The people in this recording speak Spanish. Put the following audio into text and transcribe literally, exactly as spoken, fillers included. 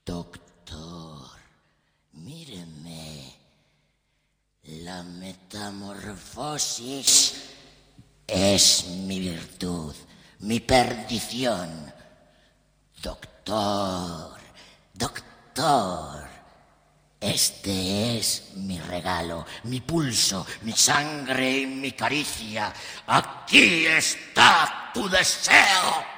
Doctor, míreme. La metamorfosis es mi virtud, mi perdición. Doctor, doctor, este es mi regalo, mi pulso, mi sangre y mi caricia. Aquí está tu deseo.